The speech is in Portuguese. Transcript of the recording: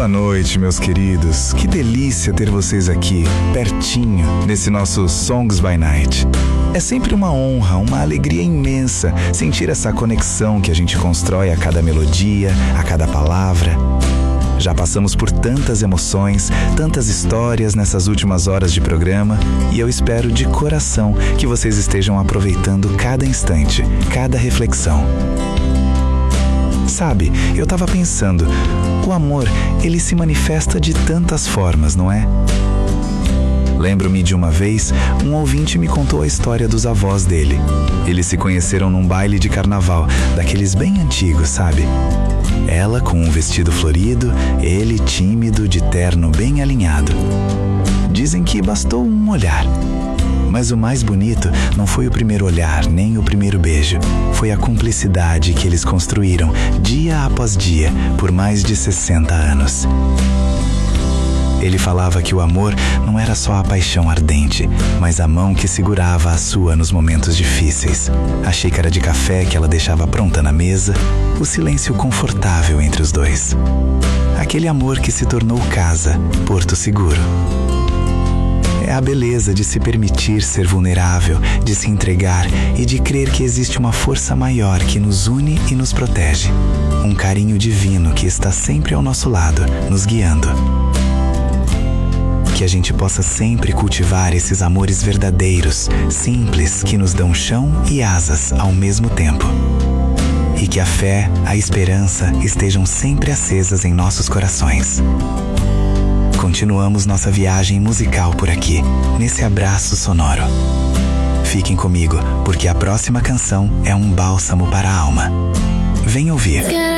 Boa noite, meus queridos. Que delícia ter vocês aqui, pertinho, nesse nosso Songs by Night. É sempre uma honra, uma alegria imensa sentir essa conexão que a gente constrói a cada melodia, a cada palavra. Já passamos por tantas emoções, tantas histórias nessas últimas horas de programa e eu espero de coração que vocês estejam aproveitando cada instante, cada reflexão. Sabe, eu tava pensando, o amor, ele se manifesta de tantas formas, não é? Lembro-me de uma vez, um ouvinte me contou a história dos avós dele. Eles se conheceram num baile de carnaval, daqueles bem antigos, sabe? Ela com um vestido florido, ele tímido, de terno bem alinhado. Dizem que bastou um olhar. Mas o mais bonito não foi o primeiro olhar, nem o primeiro beijo. Foi a cumplicidade que eles construíram, dia após dia, por mais de 60 anos. Ele falava que o amor não era só a paixão ardente, mas a mão que segurava a sua nos momentos difíceis, a xícara de café que ela deixava pronta na mesa, o silêncio confortável entre os dois. Aquele amor que se tornou casa, porto seguro. É a beleza de se permitir ser vulnerável, de se entregar e de crer que existe uma força maior que nos une e nos protege. Um carinho divino que está sempre ao nosso lado, nos guiando. Que a gente possa sempre cultivar esses amores verdadeiros, simples, que nos dão chão e asas ao mesmo tempo. E que a fé, a esperança estejam sempre acesas em nossos corações. Continuamos nossa viagem musical por aqui, nesse abraço sonoro. Fiquem comigo, porque a próxima canção é um bálsamo para a alma. Vem ouvir.